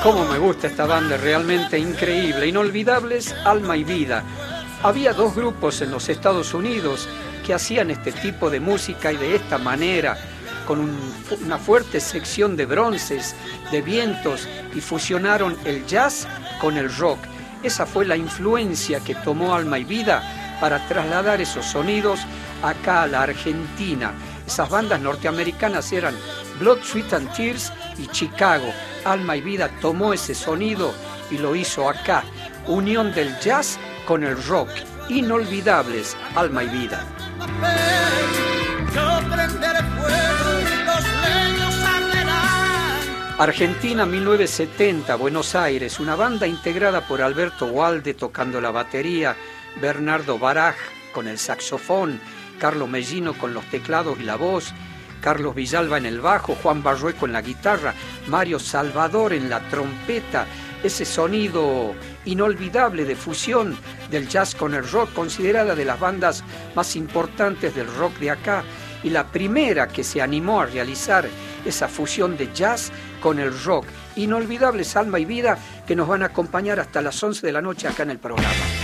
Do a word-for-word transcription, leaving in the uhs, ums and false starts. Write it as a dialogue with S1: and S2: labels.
S1: Cómo me gusta esta banda, realmente increíble. Inolvidables, Alma y Vida. Había dos grupos en los Estados Unidos que hacían este tipo de música y de esta manera, con un, una fuerte sección de bronces, de vientos, y fusionaron el jazz con el rock. Esa fue la influencia que tomó Alma y Vida para trasladar esos sonidos acá a la Argentina. Esas bandas norteamericanas eran Blood, Sweat and Tears y Chicago. Alma y Vida tomó ese sonido y lo hizo acá. Unión del jazz con el rock. Inolvidables, Alma y Vida. Argentina mil novecientos setenta, Buenos Aires. Una banda integrada por Alberto Walde tocando la batería, Bernardo Baraj con el saxofón, Carlos Mellino con los teclados y la voz, Carlos Villalba en el bajo, Juan Barrueco en la guitarra, Mario Salvador en la trompeta. Ese sonido inolvidable de fusión del jazz con el rock, considerada de las bandas más importantes del rock de acá, y la primera que se animó a realizar esa fusión de jazz con el rock. Inolvidables, Alma y Vida, que nos van a acompañar hasta las once de la noche acá en el programa.